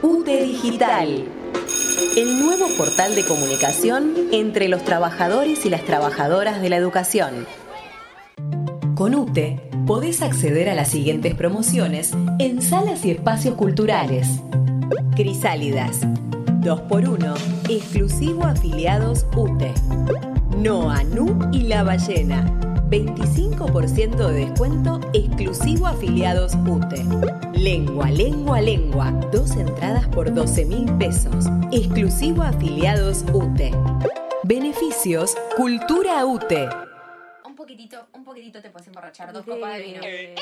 UTE Digital, el nuevo portal de comunicación entre los trabajadores y las trabajadoras de la educación. Con UTE podés acceder a las siguientes promociones en salas y espacios culturales. Crisálidas, 2x1, exclusivo afiliados UTE. Noa, Nu y La Ballena, 25% de descuento exclusivo afiliados UTE. Lengua, 2 entradas por 12.000 pesos, exclusivo afiliados UTE. Beneficios, Cultura UTE. Un poquitito te puedes emborrachar, 2 copas de vino.